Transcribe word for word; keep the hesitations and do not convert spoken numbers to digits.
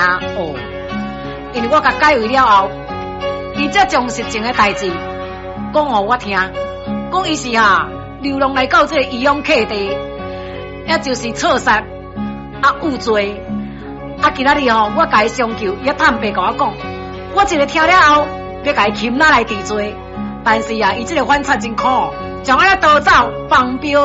哦，因为我甲解围了后，伊才将实情的代志讲互我听，讲伊是哈流浪来到这个医养客地，也就是错杀啊有罪。啊，今仔日吼，我甲伊相求，伊坦白甲我讲，我一个听了后，要甲伊擒拿来治罪。但是啊，伊这个反差真苦，将我来逃走放标。